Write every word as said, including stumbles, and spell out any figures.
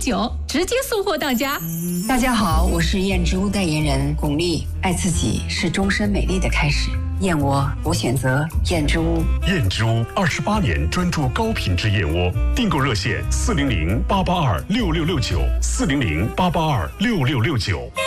九，直接送货到家。 大家好，我是燕之屋代言人巩俐。爱自己是终身美丽的开始，燕窝我选择燕之屋。 燕之屋二十八年专注高品质燕窝，订购热线四零零八八二六六六九四零零八八二六六六九。